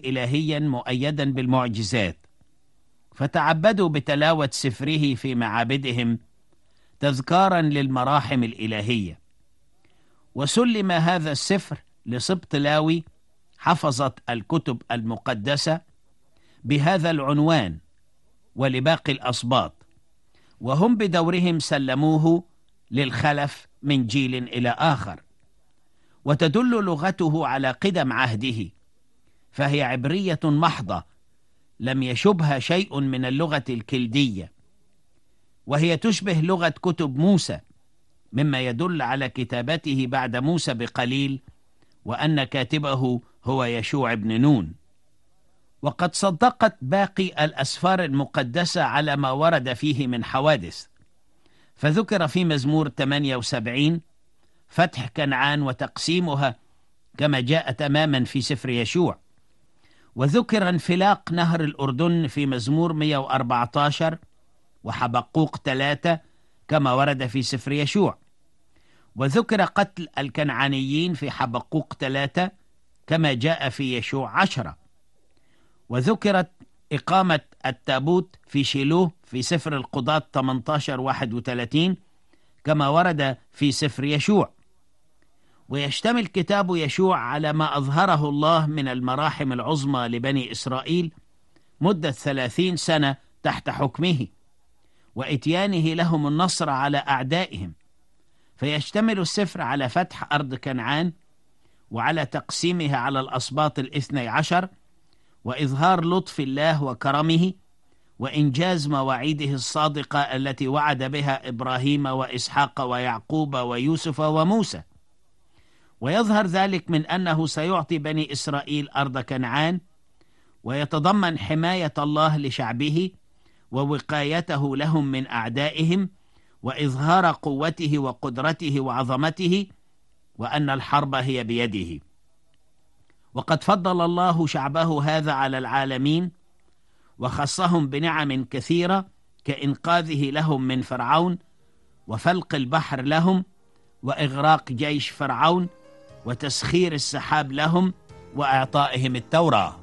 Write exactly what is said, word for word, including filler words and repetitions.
إلهيا مؤيدا بالمعجزات، فتعبدوا بتلاوة سفره في معابدهم تذكارا للمراحم الإلهية. وسلم هذا السفر لسبط لاوي حفظت الكتب المقدسة بهذا العنوان، ولباقي الأسباط، وهم بدورهم سلموه للخلف من جيل إلى آخر. وتدل لغته على قدم عهده، فهي عبرية محضة لم يشبها شيء من اللغة الكلدية، وهي تشبه لغة كتب موسى، مما يدل على كتابته بعد موسى بقليل، وأن كاتبه هو يشوع بن نون. وقد صدقت باقي الأسفار المقدسة على ما ورد فيه من حوادث، فذكر في مزمور ثمانية وسبعين فتح كنعان وتقسيمها كما جاء تماما في سفر يشوع، وذكر انفلاق نهر الأردن في مزمور مئة وأربعة عشر وحبقوق ثلاثة كما ورد في سفر يشوع، وذكر قتل الكنعانيين في حبقوق ثلاثة كما جاء في يشوع عشرة، وذكرت إقامة التابوت في شيلوه في سفر القضاة ثمانية عشر واحد وثلاثين كما ورد في سفر يشوع. ويشتمل كتاب يشوع على ما أظهره الله من المراحم العظمى لبني إسرائيل مدة ثلاثين سنة تحت حكمه، وإتيانه لهم النصر على أعدائهم. فيشتمل السفر على فتح أرض كنعان، وعلى تقسيمها على الأسباط الاثني عشر، وإظهار لطف الله وكرمه، وإنجاز مواعيده الصادقة التي وعد بها إبراهيم وإسحاق ويعقوب ويوسف وموسى. ويظهر ذلك من أنه سيعطي بني إسرائيل أرض كنعان، ويتضمن حماية الله لشعبه ووقايته لهم من أعدائهم، وإظهار قوته وقدرته وعظمته، وأن الحرب هي بيده. وقد فضل الله شعبه هذا على العالمين، وخصهم بنعم كثيرة كإنقاذه لهم من فرعون، وفلق البحر لهم، وإغراق جيش فرعون، وتسخير السحاب لهم، وإعطائهم التوراة.